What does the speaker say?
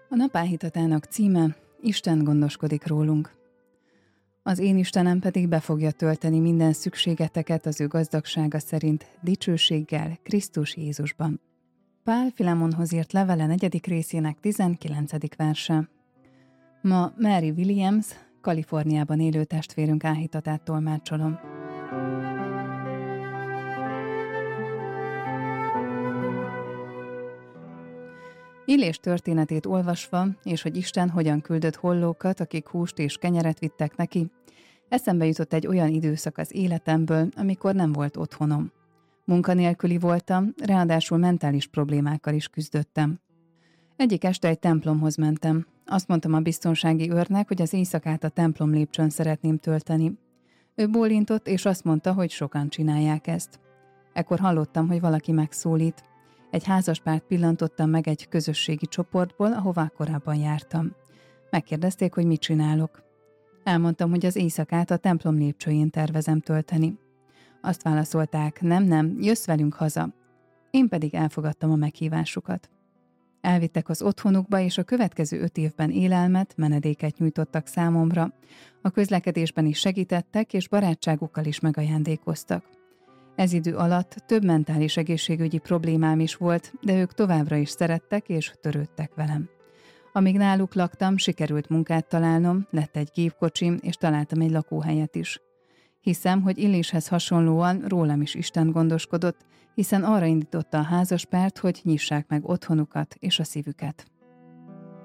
A napáhítatának címe Isten gondoskodik rólunk. Az én Istenem pedig be fogja tölteni minden szükségeteket az ő gazdagsága szerint dicsőséggel Krisztus Jézusban. Pál Filemonhoz írt levele 4. részének 19. verse. Ma Mary Williams, Kaliforniában élő testvérünk áhítatát tolmácsolom. Illés történetét olvasva, és hogy Isten hogyan küldött hollókat, akik húst és kenyeret vittek neki, eszembe jutott egy olyan időszak az életemből, amikor nem volt otthonom. Munkanélküli voltam, ráadásul mentális problémákkal is küzdöttem. Egyik este egy templomhoz mentem. Azt mondtam a biztonsági őrnek, hogy az éjszakát a templom lépcsőn szeretném tölteni. Ő bólintott, és azt mondta, hogy sokan csinálják ezt. Ekkor hallottam, hogy valaki megszólít. Egy házaspárt pillantottam meg egy közösségi csoportból, ahová korábban jártam. Megkérdezték, hogy mit csinálok. Elmondtam, hogy az éjszakát a templom lépcsőjén tervezem tölteni. Azt válaszolták, nem, jössz velünk haza. Én pedig elfogadtam a meghívásukat. Elvittek az otthonukba, és a következő 5 évben élelmet, menedéket nyújtottak számomra. A közlekedésben is segítettek, és barátságukkal is megajándékoztak. Ez idő alatt több mentális egészségügyi problémám is volt, de ők továbbra is szerettek és törődtek velem. Amíg náluk laktam, sikerült munkát találnom, lett egy gépkocsim, és találtam egy lakóhelyet is. Hiszem, hogy Illéshez hasonlóan rólam is Isten gondoskodott, hiszen arra indította a házaspárt, hogy nyissák meg otthonukat és a szívüket.